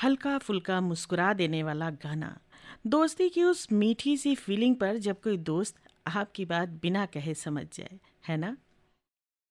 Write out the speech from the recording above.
हल्का फुल्का मुस्कुरा देने वाला गाना, दोस्ती की उस मीठी सी फीलिंग पर जब कोई दोस्त आपकी बात बिना कहे समझ जाए, है ना?